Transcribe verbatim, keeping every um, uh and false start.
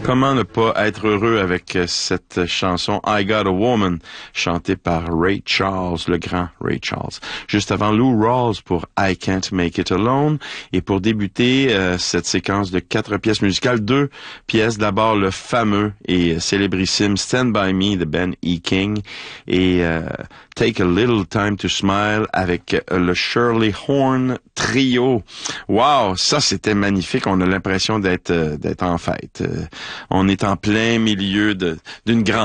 Comment ne pas être heureux avec cette chanson I Got a Woman, chantée par Ray Charles, le grand Ray Charles. Juste avant Lou Rawls pour I Can't Make It Alone. Et pour débuter euh, cette séquence de quatre pièces musicales, deux pièces. D'abord le fameux et célébrissime Stand By Me de Ben E. King et euh, Take a Little Time to Smile avec le Shirley Horn Trio. Wow, ça c'était magnifique. On a l'impression d'être d'être en fête. On est en plein milieu de d'une grande